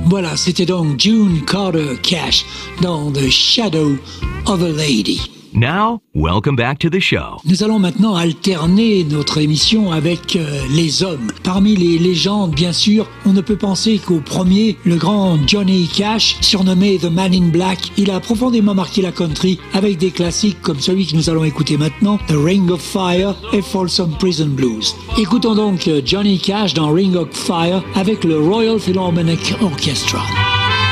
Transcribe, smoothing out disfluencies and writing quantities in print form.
Voilà, c'était donc June Carter Cash dans The Shadow of a Lady. Now, welcome back to the show. Nous allons maintenant alterner notre émission avec les hommes. Parmi les légendes, bien sûr, on ne peut penser qu'au premier, le grand Johnny Cash, surnommé The Man in Black. Il a profondément marqué la country avec des classiques comme celui que nous allons écouter maintenant, The Ring of Fire et Folsom Prison Blues. Écoutons donc Johnny Cash dans Ring of Fire avec le Royal Philharmonic Orchestra.